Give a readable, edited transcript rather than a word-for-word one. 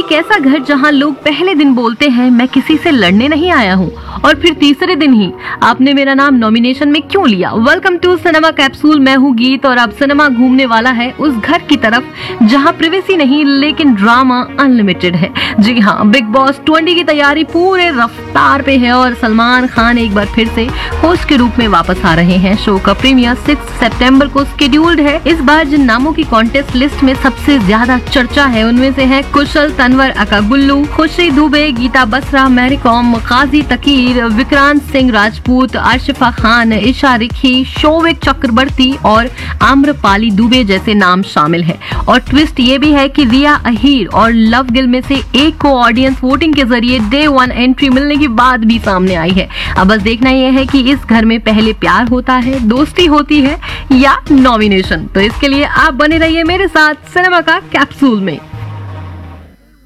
एक ऐसा घर जहां लोग पहले दिन बोलते हैं मैं किसी से लड़ने नहीं आया हूं, और फिर तीसरे दिन ही आपने मेरा नाम नॉमिनेशन में क्यों लिया। वेलकम टू सिनेमा कैप्सूल, मैं हूं गीत और अब सिनेमा घूमने वाला है उस घर की तरफ जहां प्रिवेसी नहीं लेकिन ड्रामा अनलिमिटेड है। जी हाँ, बिग बॉस 20 की तैयारी पूरे रफ्तार पे है और सलमान खान एक बार फिर से होस्ट के रूप में वापस आ रहे हैं। शो का प्रीमियर 6 सितंबर को शेड्यूल्ड है। इस बार जिन नामों की कॉन्टेस्ट लिस्ट में सबसे ज्यादा चर्चा है उनमें से है कुशल, तनवर, अका गुल्लू, खुशी दुबे, गीता बसरा, मैरी कॉम, काजी तकीर, विक्रांत सिंह राजपूत, आशिफा खान, ईशा रिखी, शोविक चक्रवर्ती और आम्रपाली दुबे जैसे नाम शामिल है। और ट्विस्ट ये भी है कि रिया अहीर और लव गिल में से एक को ऑडियंस वोटिंग के जरिए डे 1 एंट्री मिलने के बाद भी सामने आई है। अब बस देखना यह है कि इस घर में पहले प्यार होता है, दोस्ती होती है या नॉमिनेशन। तो इसके लिए आप बने रहिए मेरे साथ सिनेमा का कैप्सूल में।